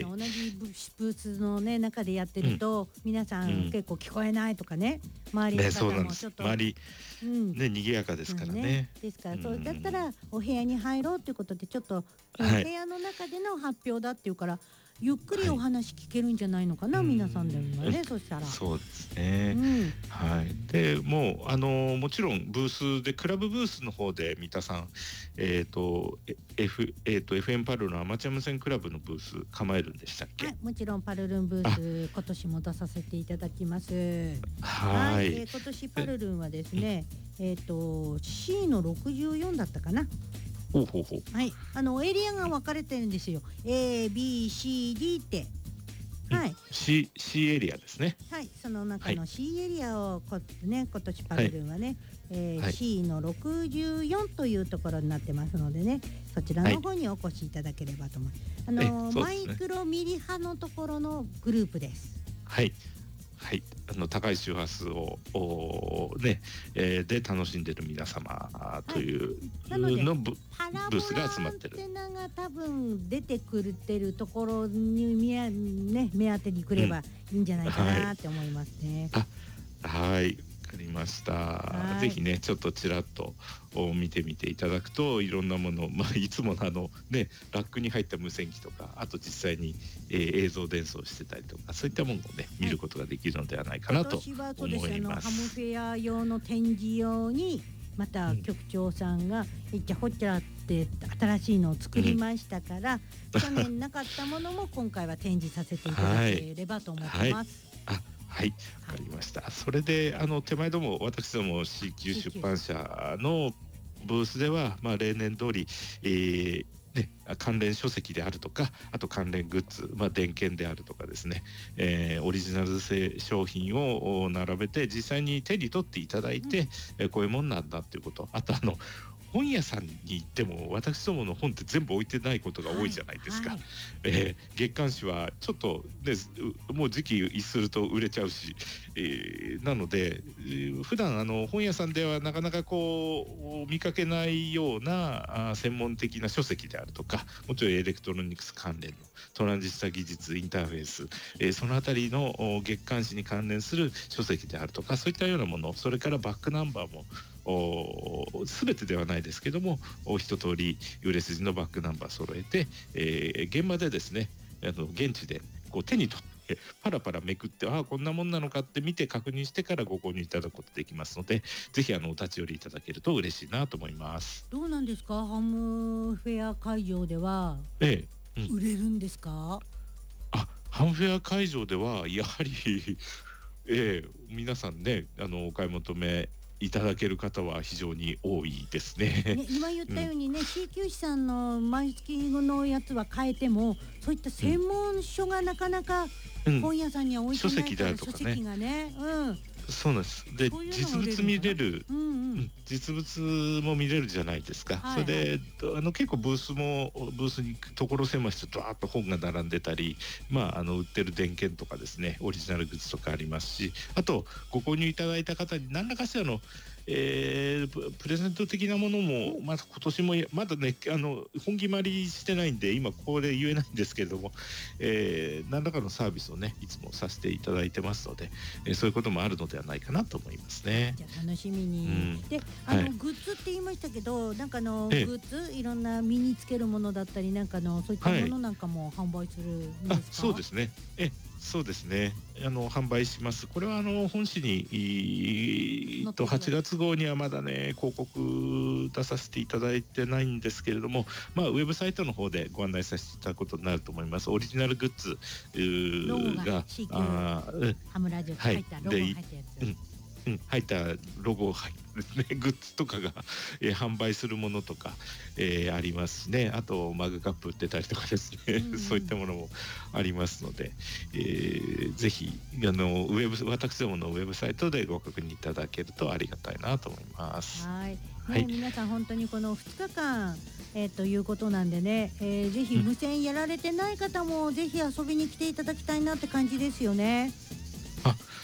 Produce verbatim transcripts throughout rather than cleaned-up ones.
あの同じブースのね中でやってると、うん、皆さん結構聞こえないとかね、周りの方もちょっと、 ね、周り、うん、ね賑やかですからね。ねですから、そうだったらお部屋に入ろうということでちょっと、うん、部屋の中での発表だっていうから。ゆっくりお話聞けるんじゃないのかな、はい、皆さんでもね、そしたら。 そうですね、 うん、 はい。でもうあのもちろんブースでクラブブースの方で三田さん、えっ、ー、と F えっ、ー、と エフエム パルルのアマチュア無線クラブのブース構えるんでしたっけ？ はい、もちろんパルルンブース今年も出させていただきます。 はい、はい、 えー、今年パルルンはですね、えっ、ー、と シー のろくじゅうよんだったかな。 ほうほうほう。 はい、あのエリアが分かれてるんですよ。A、B、C、D って。はい。 C、C エリアですね。 はい、その中の C エリアをこね、今年パルルンはね、はい、えーはい、シー のろくじゅうよんというところになってますのでね、そちらの方にお越しいただければと思います。あのーね、マイクロミリ波のところのグループです。 はい。はい、あの高い周波数をね、えー、で楽しんでる皆様というのブ、はい、ブースが集まってる。 パラボラアンテナが多分出てくるてるところに見や、ね、目当てに来ればいいんじゃないかなって思いますね。 うん、はい、はいわかりました。ぜひねちょっとちらっと見てみていただくといろんなもの、まあ、いつものあのねラックに入った無線機とかあと実際に、えー、映像伝送してたりとかそういったものをね見ることができるのではないかなと思います。 今年はそうです、あのハムフェア用の展示用にまた局長さんが、うん、いっちゃほっちゃらって新しいのを作りましたから、うん、去年なかったものも今回は展示させていただければと思ってます。はいはいはい、わかりました。それであの手前ども私ども シーキュー 出版社のブースでは、まあ、例年通り、えーね、関連書籍であるとかあと関連グッズ、まあ、電源であるとかですね、えー、オリジナル製商品を並べて実際に手に取っていただいて、うん、こういうもんなんだっていうことあとあの本屋さんに行っても私どもの本って全部置いてないことが多いじゃないですか、はいはい、えー、月刊誌はちょっと、ね、もう時期逸すると売れちゃうし、えー、なので普段あの本屋さんではなかなかこう見かけないような専門的な書籍であるとかもちろんエレクトロニクス関連のトランジスタ技術インターフェース、えー、そのあたりの月刊誌に関連する書籍であるとかそういったようなものそれからバックナンバーも全てではないですけども一通り売れ筋のバックナンバー揃えて、えー、現場でですねあの現地でこう手に取ってパラパラめくってああこんなもんなのかって見て確認してからご購入いただくことできますのでぜひあのお立ち寄りいただけると嬉しいなと思います。 どうなんですかハムフェア会場では、 ええうん、 売れるんですか？ あハムフェア会場ではやはり、ええ、皆さんねあのお買い求めいただける方は非常に多いですね。 ね今言ったようにね、うん、シーキュー 誌さんの毎月のやつは変えてもそういった専門書がなかなか本屋さんには置いてないから、うん、書籍がね、うん、 そうなんです。で実物見れる、うんうん、実物も見れるじゃないですか、はいはい、それであの結構ブースもブースに所狭しとドワーッと本が並んでたり、まあ、あの売ってる電源とかですねオリジナルグッズとかありますしあとご購入いただいた方に何らかしらのえー、プレゼント的なものも、まあ、今年もまだねあの本決まりしてないんで今ここで言えないんですけれども、えー、何らかのサービスをねいつもさせていただいてますので、えー、そういうこともあるのではないかなと思いますね。 じゃあ楽しみに、うん、であの、はい、グッズって言いましたけどなんかのグッズいろんな身につけるものだったりなんかのそういったものなんかも販売するんですか？はい、 そうですねえそうですねあの販売します。これはあの本誌にとはちがつ号にはまだね広告出させていただいてないんですけれども、まあ、ウェブサイトの方でご案内させていただくことになると思います。オリジナルグッズロゴが シーキュー ハムラジオって入ったロゴが入ったやつ、 うんうん、入ったロゴ入ってね、グッズとかが、えー、販売するものとか、えー、ありますね。あとマグカップ売ってたりとかですね、うんうん、そういったものもありますので、えー、ぜひあのウェブ私どものウェブサイトでご確認いただけるとありがたいなと思います。 はい、ねはい、皆さん本当にこのふつかかん、えー、ということなんでね、えー、ぜひ無線やられてない方も、うん、ぜひ遊びに来ていただきたいなって感じですよね。 あ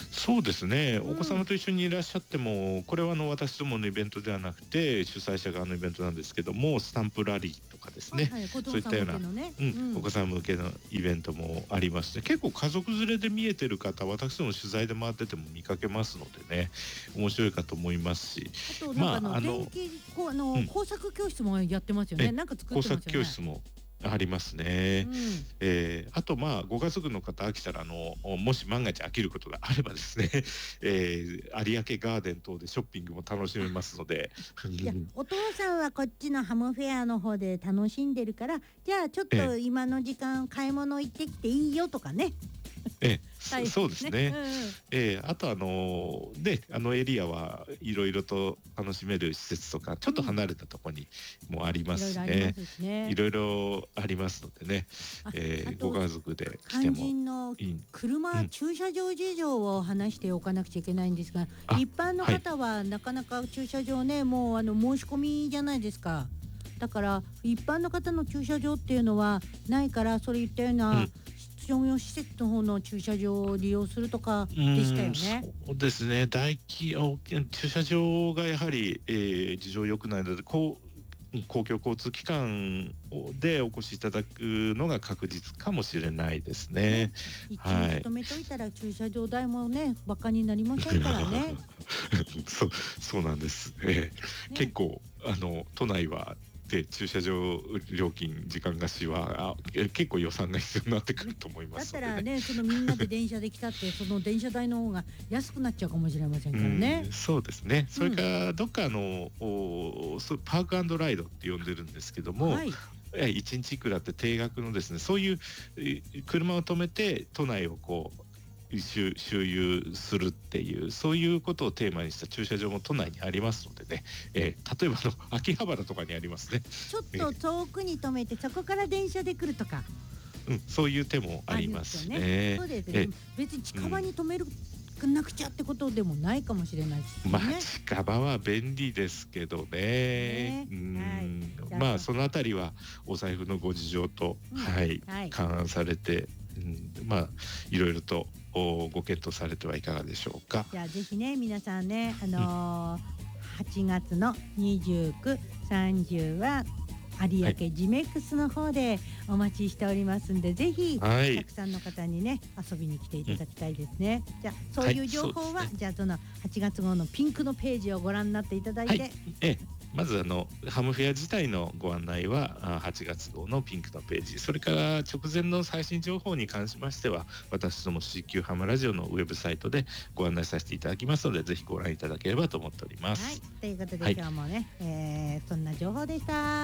そうですね、 うんお子様と一緒にいらっしゃっても、これはあの私どものイベントではなくて主催者側のイベントなんですけども、スタンプラリーとかですね、 はいはい、子供さんそういったような、 向けのね。 うんうんお子さん向けのイベントもありまして、結構家族連れで見えてる方、私ども取材で回ってても見かけますのでね、面白いかと思いますし、 あとなんかあの、 まああの電気こうあの、 うん工作教室もやってますよね。 えなんか作工作ってますよね。 教室もありますね。 うん、 えーあとまあご家族の方飽きたらあのもし万が一飽きることがあればですね、えー有明ガーデン等でショッピングも楽しめますので、 いやお父さんはこっちのハムフェアの方で楽しんでるから、じゃあちょっと今の時間買い物行ってきていいよとかね。 えはいそそうですね。 うんうんえーあとあのであのエリアはいろいろと楽しめる施設とかちょっと離れたところにもありまいろいすろありまね。 すしね。 いろいろありますのでね、 あえーあとご家族で来て肝も心のいい。 車、 うん駐車場事情を話しておかなくちゃいけないんですが、 あ一般の方はなかなか駐車場ね、もうあの申し込みじゃないですか。だから一般の方の駐車場っていうのはないから、それ言ったような、 うん商業施設の方の駐車場を利用するとかでしたよね。 うんそうですね。大規模駐車場がやはり、えー事情良くないので、こう公共交通機関でお越しいただくのが確実かもしれないですね。 一はい日止めといたら駐車場代もねバカになりませんからね。 そうそうなんです。えーね結構あの都内はで駐車場料金時間貸しはあえ結構予算が必要になってくると思いまだっすのでね。 たらね、そのみんなで電車で来たってその電車代の方が安くなっちゃうかもしれませんからねうん。そうですね。それからどっかあの、おそうパークアンドライドって呼んでるんですけども、 はい。 えいちにちいくらって定額のですね、そういうえ車を止めて都内をこう周周遊するっていうそういうことをテーマにした駐車場も都内にありますのでね、えー例えばあの秋葉原とかにありますね、 ちょっと遠くに止めてそこから電車で来るとかうん、そういう手もありますしね。 そうですえね。別に近場に止めるなくちゃってことでもないかもしれないしね。 まあ近場は便利ですけどね。 ねうんはいまあそのあたりはお財布のご事情と、 うんはいはい勘案されて、うん、まあいろいろとおご検討されてはいかがでしょうか。 じゃあぜひね皆さんね、あのーはちがつのにじゅうく、さんじゅうは有明ジメックスの方でお待ちしておりますんで、ぜひはいたくさんの方にね遊びに来ていただきたいですね。じゃあそういう情報は、 はいそうですねじゃあそのはちがつ号のピンクのページをご覧になっていただいて、 はいええまずあのハムフェア自体のご案内はあはちがつ号のピンクのページ、それから直前の最新情報に関しましては私ども シーキュー ハムラジオのウェブサイトでご案内させていただきますので、ぜひご覧いただければと思っておりまはいす。 ということで、 はい今日もね、えーそんな情報でした。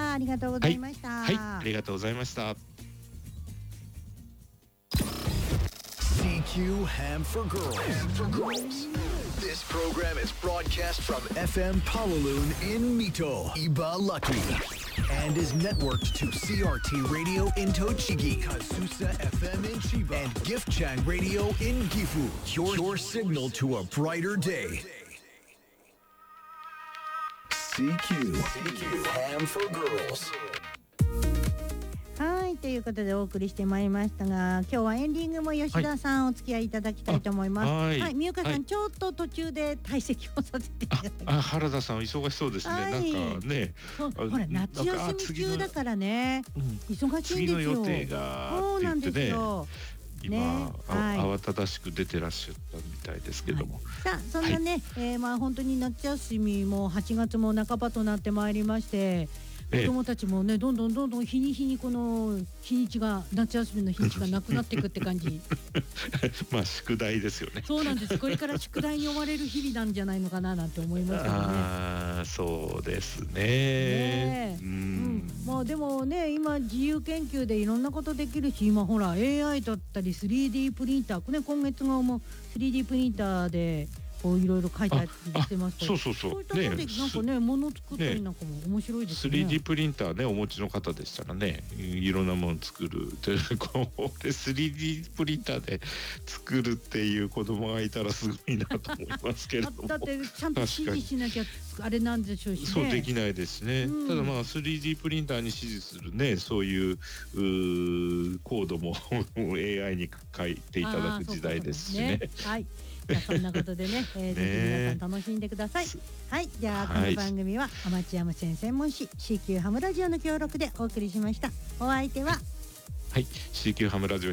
ありがとうございました。 はい、ありがとうございました。 シーキュー Ham for Girls. Ham for Girls. This program is broadcast from F M Palaloon in Mito, Iba Lucky, and is networked to C R T Radio in Tochigi, Kasusa F M in Chiba, and Giftchang Radio in Gifu. Your, your signal to a brighter day. C Q, C Q Ham for Girls. はいということでお送りしてまいりましたが、今日はエンディングも吉田さん、お付き合いいただきたいと思います。 はいはい、みゆかさん、 はいちょっと途中で退席をさせていただきます。 あ、原田さん忙しそうですね。 はいなんかね、 そうあほら夏なんか休み中だからね、 うん忙しいん次のですよ。 予定がそうなんですって言ってね、 よ。 今、 ねあはい慌ただしく出てらっしゃったみたいですけども、 さあそんなね、えーまあ本当に夏休みもはちがつも半ばとなってまいりまして、子ええ供たちもねどんどんどんどん日に日にこの日にちが夏休みの日にちがなくなっていくって感じ。 まあ宿題ですよね。 そうなんです。これから宿題に追われる日々なんじゃないのかななんて思いますけどね。 ああ、そうですね。 ねえううんん、 まあでもね今自由研究でいろんなことできるし、今ほら エーアイ だったり スリーディー プリンター、ね、今月号も スリーディー プリンターでこういろいろ書いたりしてますけど、 そうそうそう。 そういったことでなんかね物作ったりなんかも面白いですね。 スリーディー プリンターねお持ちの方でしたらね、いろんなもの作るでこうで スリーディー プリンターで作るっていう子供がいたらすごいなと思いますけれども。 だだってちゃんと指示しなきゃあれなんでしょうしね。 そうできないですね、 うん、 ただまあ スリーディー プリンターに指示するねそういう、うコードもエーアイ に書いていただく時代ですしね。 はい。じゃあそんなことでね、えー、ぜひ皆さん楽しんでください。はい、じゃあこの番組はアマチュア無線専門誌 シーキュー ハムラジオの協力でお送りしました。お相手ははい、シーキュー ハムラジオ